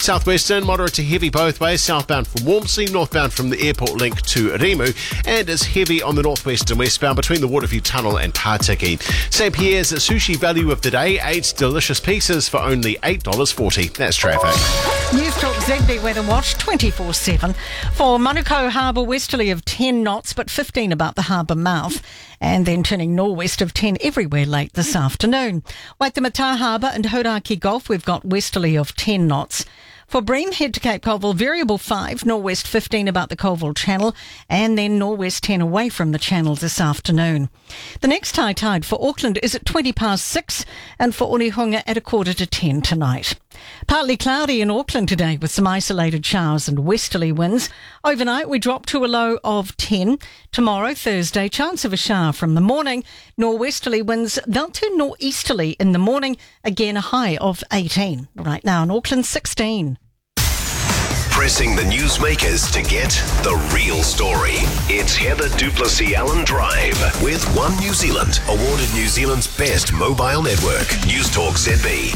Southwestern, moderate to heavy both ways, southbound from Walmsley, northbound from the airport link to Rimu, and is heavy on the northwest and westbound between the Waterview Tunnel and Patiki. St. Pierre's sushi value of the day, 8 delicious pieces for only $8.40. That's traffic. News Talk ZB Weather Watch 24/7. For Manukau Harbour, westerly of 10 knots, but 15 about the harbour mouth, and then turning northwest of 10 everywhere late this afternoon. Waitemata Harbour and Hauraki Gulf, we've got westerly of 10 knots. For Bream, head to Cape Colville, variable 5, northwest 15 about the Colville Channel, and then northwest 10 away from the Channel this afternoon. The next high tide for Auckland is at 6:20, and for Onehunga at 9:45 tonight. Partly cloudy in Auckland today with some isolated showers and westerly winds. Overnight we drop to a low of 10. Tomorrow, Thursday, chance of a shower from the morning. Norwesterly winds, they'll turn northeasterly in the morning. Again, a high of 18. Right now in Auckland, 16. Pressing the newsmakers to get the real story. It's Heather Duplessis-Allen Drive with One New Zealand, awarded New Zealand's best mobile network. News Talk ZB.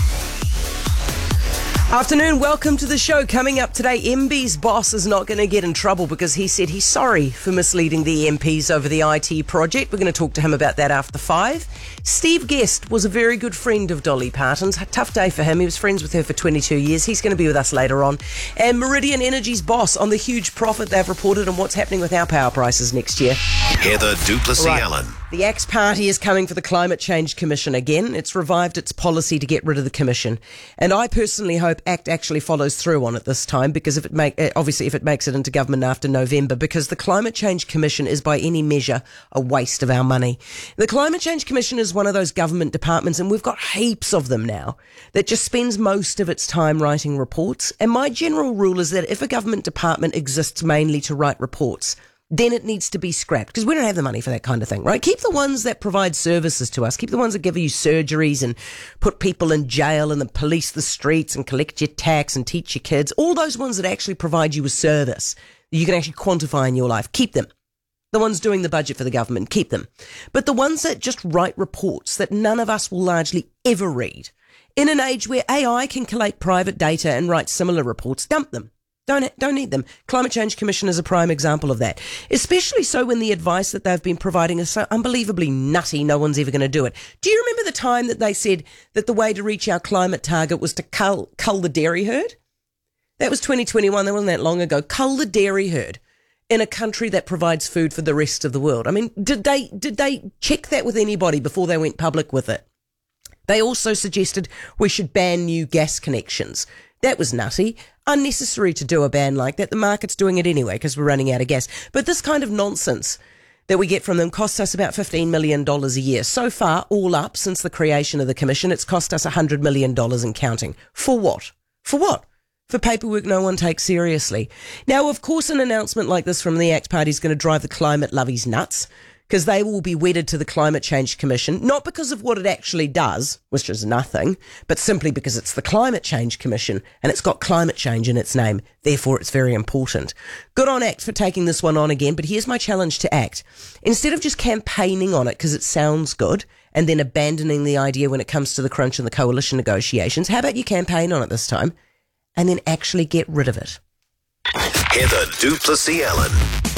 Afternoon, welcome to the show. Coming up today, MB's boss is not going to get in trouble because he said he's sorry for misleading the MPs over the IT project. We're going to talk to him about that after 5. Steve Guest was a very good friend of Dolly Parton's. A tough day for him. He was friends with her for 22 years. He's going to be with us later on. And Meridian Energy's boss on the huge profit they've reported and what's happening with our power prices next year. Heather Duplessis-Allen. The Axe Party is coming for the Climate Change Commission again. It's revived its policy to get rid of the commission. And I personally hope ACT actually follows through on it this time, because if it makes it into government after November, because the Climate Change Commission is by any measure a waste of our money. The Climate Change Commission is one of those government departments, and we've got heaps of them now, that just spends most of its time writing reports. And my general rule is that if a government department exists mainly to write reports, then it needs to be scrapped, because we don't have the money for that kind of thing, right? Keep the ones that provide services to us. Keep the ones that give you surgeries and put people in jail and then police the streets and collect your tax and teach your kids. All those ones that actually provide you a service that you can actually quantify in your life. Keep them. The ones doing the budget for the government, keep them. But the ones that just write reports that none of us will largely ever read, in an age where AI can collate private data and write similar reports, dump them. Don't need them. Climate Change Commission is a prime example of that. Especially so when the advice that they've been providing is so unbelievably nutty, no one's ever going to do it. Do you remember the time that they said that the way to reach our climate target was to cull the dairy herd? That was 2021. That wasn't that long ago. Cull the dairy herd in a country that provides food for the rest of the world. I mean, did they check that with anybody before they went public with it? They also suggested we should ban new gas connections. That was nutty. Unnecessary to do a ban like that. The market's doing it anyway because we're running out of gas. But this kind of nonsense that we get from them costs us about $15 million a year. So far, all up, since the creation of the commission, it's cost us $100 million and counting. For what? For what? For paperwork no one takes seriously. Now, of course, an announcement like this from the ACT Party is going to drive the climate lovies nuts, because they will be wedded to the Climate Change Commission, not because of what it actually does, which is nothing, but simply because it's the Climate Change Commission and it's got climate change in its name. Therefore, it's very important. Good on ACT for taking this one on again, but here's my challenge to ACT. Instead of just campaigning on it because it sounds good and then abandoning the idea when it comes to the crunch and the coalition negotiations, how about you campaign on it this time and then actually get rid of it? Heather Duplessis-Allen.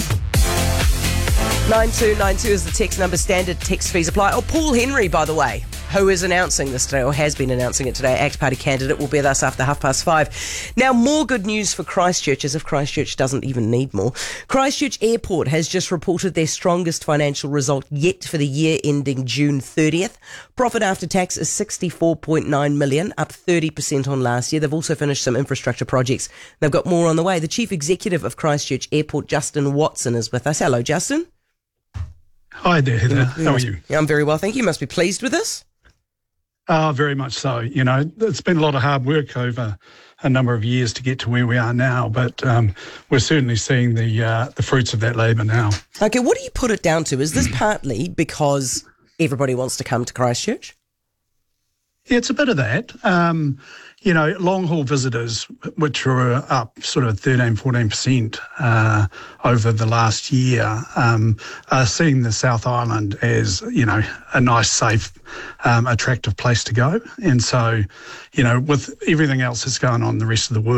9292 is the text number. Standard text fees apply. Oh, Paul Henry, by the way, who is announcing this today, or has been announcing it today, ACT Party candidate, will be with us after 5:30. Now, more good news for Christchurch, as if Christchurch doesn't even need more. Christchurch Airport has just reported their strongest financial result yet for the year ending June 30th. Profit after tax is $64.9 million, up 30% on last year. They've also finished some infrastructure projects. They've got more on the way. The Chief Executive of Christchurch Airport, Justin Watson, is with us. Hello, Justin. Hi there, Heather. How are you? Yeah, I'm very well, thank you. You must be pleased with this. Very much so. You know, it's been a lot of hard work over a number of years to get to where we are now, but we're certainly seeing the fruits of that labour now. Okay, what do you put it down to? Is this partly because everybody wants to come to Christchurch? Yeah, it's a bit of that. You know, long-haul visitors, which were up sort of 13-14% over the last year, are seeing the South Island as, you know, a nice, safe, attractive place to go. And so, you know, with everything else that's going on in the rest of the world,